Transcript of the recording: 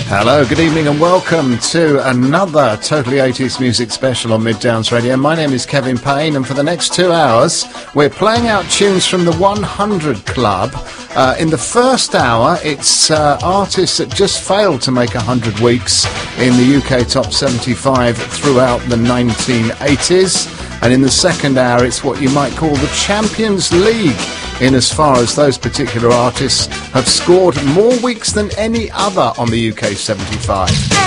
Hello, good evening and welcome to another Totally 80s Music Special on Mid Downs Radio. My name is Kevin Payne, and for the next 2 hours we're playing out tunes from the 100 Club. In the first hour it's artists that just failed to make 100 weeks in the UK Top 75 throughout the 1980s. And in the second hour it's what you might call the Champions League, in as far as those particular artists have scored more weeks than any other on the UK 75.